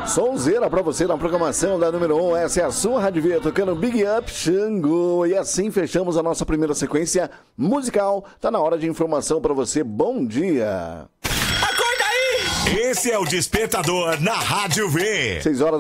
Sonzeira pra você na programação da número 1. Essa é a sua Rádio V, tocando Big Up Xango. E assim fechamos a nossa primeira sequência musical. Tá na hora de informação pra você. Bom dia. Acorda aí! Esse é o Despertador na Rádio V. 6 horas.